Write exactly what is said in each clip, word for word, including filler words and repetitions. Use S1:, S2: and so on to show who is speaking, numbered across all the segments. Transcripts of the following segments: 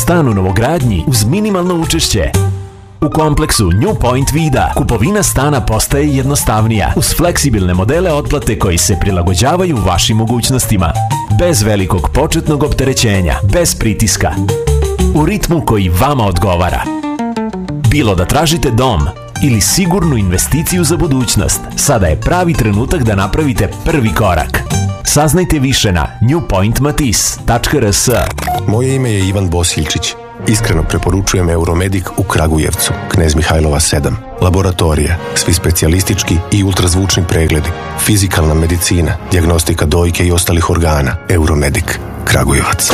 S1: stan u novogradnji uz minimalno učešće. U kompleksu New Point Vida kupovina stana postaje jednostavnija uz fleksibilne modele otplate koji se prilagođavaju vašim mogućnostima. Bez velikog početnog opterećenja, bez pritiska. U ritmu koji vama odgovara. Bilo da tražite dom ili sigurnu investiciju za budućnost, sada je pravi trenutak da napravite prvi korak. Saznajte više na new point matis tačka r s.
S2: Moje ime je Ivan Bosiljčić. Iskreno preporučujem Euromedic u Kragujevcu, Knez Mihajlova sedam. Laboratorija, svi specijalistički i ultrazvučni pregledi, fizikalna medicina, dijagnostika dojke i ostalih organa. Euromedic, Kragujevac.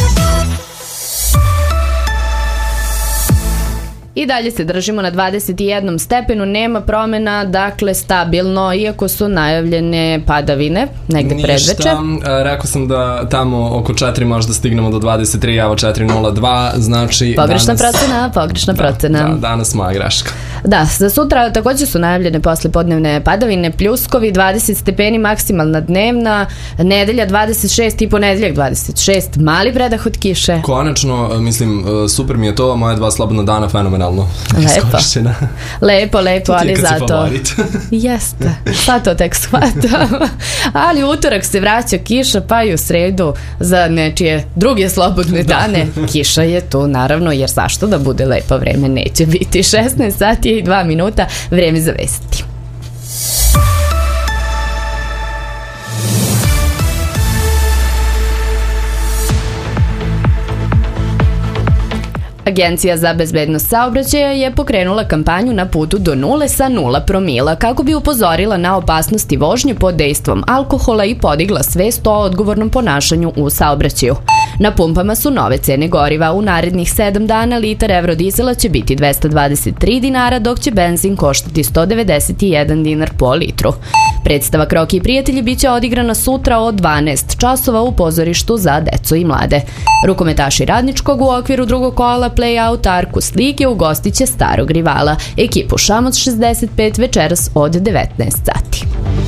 S3: I dalje se držimo na dvadeset jednom stepenu, nema promjena, dakle stabilno, iako su najavljene padavine, negde predveče.
S4: Ništa, rekao sam da tamo oko četiri možda stignemo do dvadeset tri, evo četiri nula dva, znači
S3: pogrešna
S4: danas...
S3: procena, pogrešna
S4: da,
S3: procena.
S4: Da, danas moja greška.
S3: Da, za sutra također su najavljene poslepodnevne padavine, pljuskovi, dvadeset stepeni maksimalna dnevna, nedelja dvadeset šest i ponedeljak dvadeset šest, mali predah od kiše.
S4: Konačno, mislim, super mi je to, moje dva slobodna dana fenomenalno.
S3: Lepo, lepo, lepo, ali zato jeste, sad to tek shvatam. Ali utorak se vraća kiša, pa i u sredu za nečije druge slobodne dane kiša je tu, naravno, jer zašto da bude lepo vreme neće biti. Šesnaest sati i dva minuta, vreme za vesti. Agencija za bezbednost saobraćaja je pokrenula kampanju Na putu do nule sa nula promila kako bi upozorila na opasnosti vožnje pod dejstvom alkohola i podigla svest o odgovornom ponašanju u saobraćaju. Na pumpama su nove cene goriva. U narednih sedam dana litar evrodizela će biti dvesta dvadeset tri dinara, dok će benzin koštati sto devedeset jedan dinar po litru. Predstava Kroki i prijatelji biće odigrana sutra od dvanaest časova u pozorištu za decu i mlade. Rukometaši Radničkog u okviru drugog kola play-out Arkus lige ugostit će starog rivala, ekipu Šamac šezdeset pet večeras od devetnaest sati.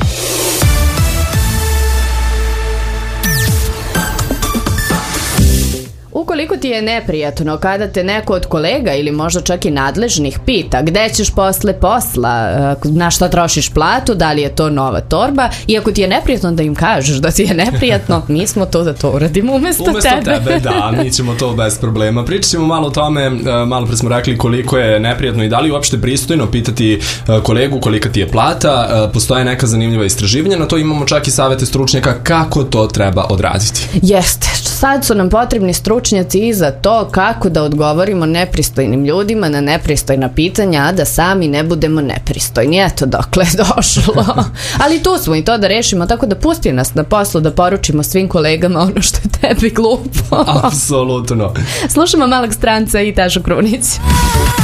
S3: Ukoliko ti je neprijatno kada te neko od kolega ili možda čak i nadležnih pita gde ćeš posle posla, na šta trošiš platu, da li je to nova torba, i ako ti je neprijatno da im kažeš da ti je neprijatno, mi smo to da to uradimo umesto,
S4: umesto
S3: tebe.
S4: tebe. Da, mi ćemo to bez problema. Pričat ćemo malo o tome, malo pre smo rekli koliko je neprijatno i da li uopšte pristojno pitati kolegu kolika ti je plata. Postoje neka zanimljiva istraživanja, na to imamo čak i savete stručnjaka kako to treba odraditi.
S3: Jeste, sad su nam potrebni stručnjaci i za to kako da odgovorimo nepristojnim ljudima na nepristojna pitanja, a da sami ne budemo nepristojni. Eto dokle je došlo. Ali tu smo i to da rešimo, tako da pusti nas na poslu da poručimo svim kolegama ono što je tebi glupo.
S4: Apsolutno.
S3: Slušamo Malog Stranca i Tašu Krunić.